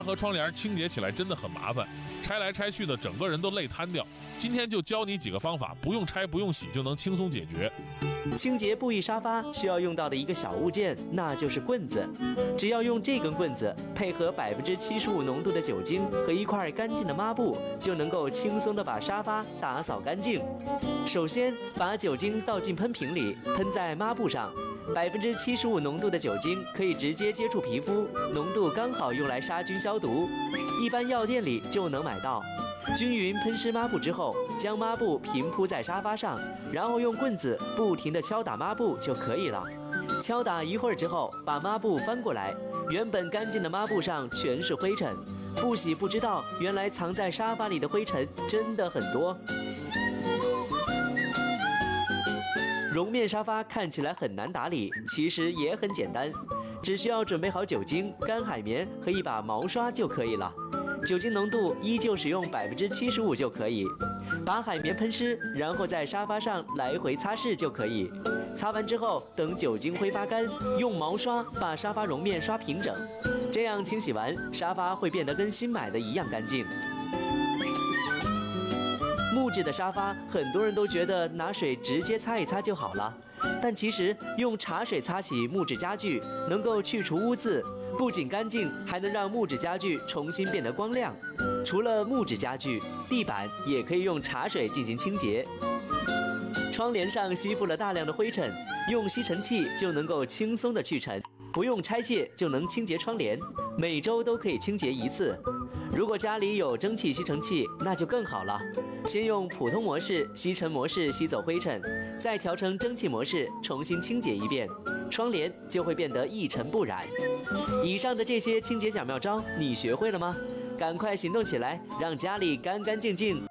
和窗帘清洁起来真的很麻烦，拆来拆去的，整个人都累瘫掉。今天就教你几个方法，不用拆不用洗就能轻松解决。 清洁布艺沙发需要用到的一个小物件，那就是棍子。只要用这根棍子，配合75%浓度的酒精和一块干净的抹布，就能够轻松地把沙发打扫干净。首先，把酒精倒进喷瓶里，喷在抹布上。75%浓度的酒精可以直接接触皮肤，浓度刚好用来杀菌消毒，一般药店里就能买到。均匀喷湿抹布之后，将抹布平铺在沙发上，然后用棍子不停地敲打抹布就可以了。敲打一会儿之后，把抹布翻过来，原本干净的抹布上全是灰尘，不洗不知道，原来藏在沙发里的灰尘真的很多。绒面沙发看起来很难打理，其实也很简单，只需要准备好酒精、干海绵和一把毛刷就可以了。酒精浓度依旧使用75%就可以。把海绵喷湿，然后在沙发上来回擦拭就可以。擦完之后，等酒精挥发干，用毛刷把沙发绒面刷平整，这样清洗完，沙发会变得跟新买的一样干净。木质的沙发，很多人都觉得拿水直接擦一擦就好了，但其实用茶水擦洗木质家具，能够去除污渍，不仅干净，还能让木质家具重新变得光亮。除了木质家具，地板也可以用茶水进行清洁。窗帘上吸附了大量的灰尘，用吸尘器就能够轻松的去尘，不用拆卸就能清洁窗帘，每周都可以清洁一次。如果家里有蒸汽吸尘器，那就更好了。先用普通模式、吸尘模式吸走灰尘，再调成蒸汽模式，重新清洁一遍，窗帘就会变得一尘不染。以上的这些清洁小妙招，你学会了吗？赶快行动起来，让家里干干净净。